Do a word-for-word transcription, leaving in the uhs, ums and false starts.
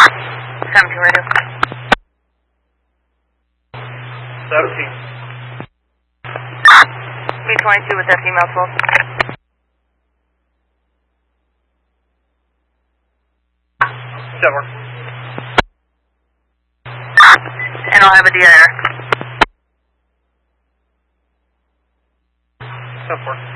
seventeen radio. seventeen. B twenty-two with that female twelve. That works. And I'll have a D I R. That works.